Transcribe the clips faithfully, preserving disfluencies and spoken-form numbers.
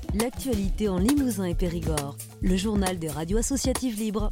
L'actualité en Limousin et Périgord. Le journal des radios associatives libres.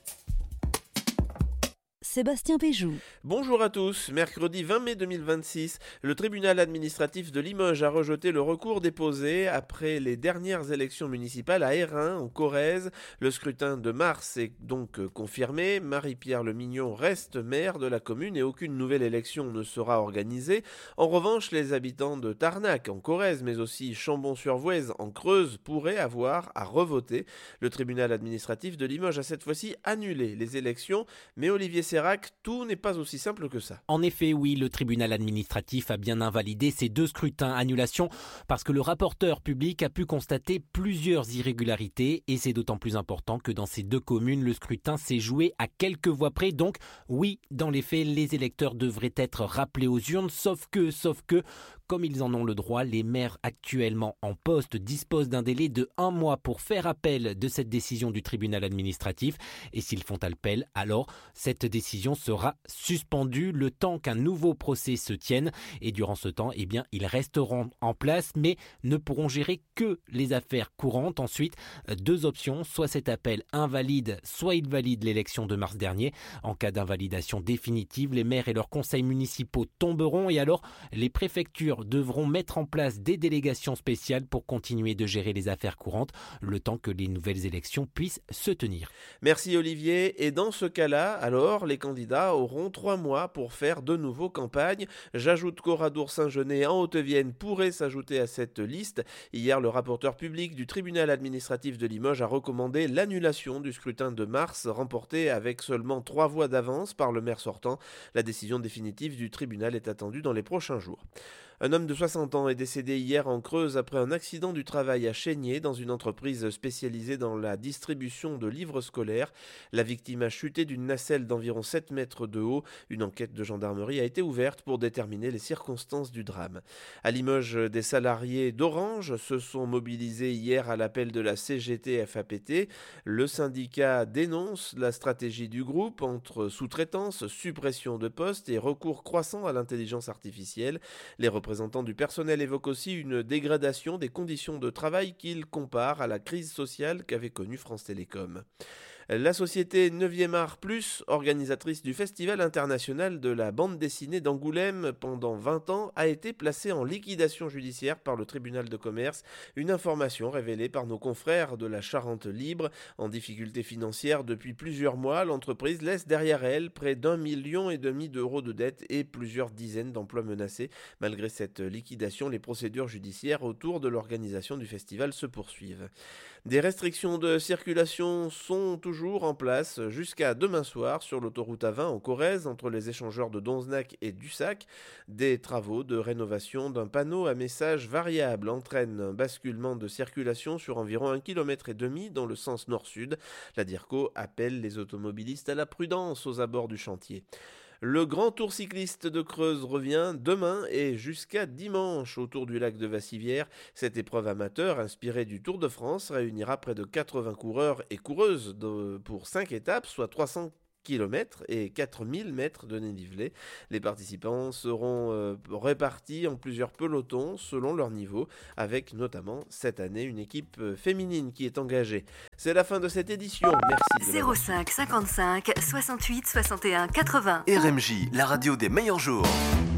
Sébastien Péjou. Bonjour à tous. Mercredi vingt mai deux mille vingt-six, le tribunal administratif de Limoges a rejeté le recours déposé après les dernières élections municipales à Ayrin, en Corrèze. Le scrutin de mars est donc confirmé. Marie-Pierre Lemignon reste maire de la commune et aucune nouvelle élection ne sera organisée. En revanche, les habitants de Tarnac, en Corrèze, mais aussi Chambon-sur-Voueize, en Creuse, pourraient avoir à revoter. Le tribunal administratif de Limoges a cette fois-ci annulé les élections, mais Olivier Sérac, tout n'est pas aussi simple que ça. En effet, oui, le tribunal administratif a bien invalidé ces deux scrutins annulations parce que le rapporteur public a pu constater plusieurs irrégularités et c'est d'autant plus important que dans ces deux communes, le scrutin s'est joué à quelques voix près. Donc, oui, dans les faits, les électeurs devraient être rappelés aux urnes, sauf que, sauf que, comme ils en ont le droit, les maires actuellement en poste disposent d'un délai de un mois pour faire appel de cette décision du tribunal administratif. Et s'ils font appel, alors cette décision sera suspendue le temps qu'un nouveau procès se tienne. Et durant ce temps, eh bien, ils resteront en place, mais ne pourront gérer que les affaires courantes. Ensuite, deux options, soit cet appel invalide, soit il valide l'élection de mars dernier. En cas d'invalidation définitive, les maires et leurs conseils municipaux tomberont et alors les préfectures devront mettre en place des délégations spéciales pour continuer de gérer les affaires courantes, le temps que les nouvelles élections puissent se tenir. Merci Olivier. Et dans ce cas-là, alors, les candidats auront trois mois pour faire de nouveau campagne. J'ajoute qu'Oradour-Saint-Genès en Haute-Vienne pourrait s'ajouter à cette liste. Hier, le rapporteur public du tribunal administratif de Limoges a recommandé l'annulation du scrutin de mars, remporté avec seulement trois voix d'avance par le maire sortant. La décision définitive du tribunal est attendue dans les prochains jours. Un homme de soixante ans est décédé hier en Creuse après un accident du travail à Chénier dans une entreprise spécialisée dans la distribution de livres scolaires. La victime a chuté d'une nacelle d'environ sept mètres de haut. Une enquête de gendarmerie a été ouverte pour déterminer les circonstances du drame. À Limoges, des salariés d'Orange se sont mobilisés hier à l'appel de la C G T F A P T. Le syndicat dénonce la stratégie du groupe entre sous-traitance, suppression de postes et recours croissant à l'intelligence artificielle. Les Les représentants du personnel évoquent aussi une dégradation des conditions de travail qu'ils comparent à la crise sociale qu'avait connue France Télécom. La société neuvième Art Plus, organisatrice du Festival international de la bande dessinée d'Angoulême pendant vingt ans, a été placée en liquidation judiciaire par le tribunal de commerce. Une information révélée par nos confrères de la Charente Libre. En difficulté financière depuis plusieurs mois, l'entreprise laisse derrière elle près d'un million et demi d'euros de dettes et plusieurs dizaines d'emplois menacés. Malgré cette liquidation, les procédures judiciaires autour de l'organisation du festival se poursuivent. Des restrictions de circulation sont toujours en place jusqu'à demain soir sur l'autoroute A vingt en Corrèze entre les échangeurs de Donzenac et Dussac. Des travaux de rénovation d'un panneau à message variable entraînent un basculement de circulation sur environ un kilomètre et demi dans le sens nord-sud. La DIRCO appelle les automobilistes à la prudence aux abords du chantier. Le grand tour cycliste de Creuse revient demain et jusqu'à dimanche autour du lac de Vassivière. Cette épreuve amateur, inspirée du Tour de France, réunira près de quatre-vingts coureurs et coureuses de, pour cinq étapes, soit trois cents kilomètres et quatre mille mètres de dénivelé. Les participants seront euh, répartis en plusieurs pelotons selon leur niveau, avec notamment cette année une équipe féminine qui est engagée. C'est la fin de cette édition. Merci. zéro cinq cinquante-cinq soixante-huit soixante et un quatre-vingts. R M J, la radio des meilleurs jours.